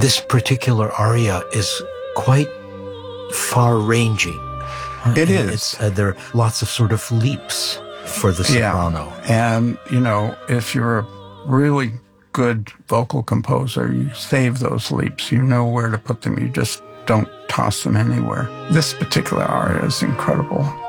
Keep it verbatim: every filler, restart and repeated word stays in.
this particular aria is quite far-ranging. It and is. It's, uh, there are lots of sort of leaps for the soprano. Yeah. And, you know, if you're a really good vocal composer, you save those leaps. You know where to put them. You just don't toss them anywhere. This particular aria is incredible.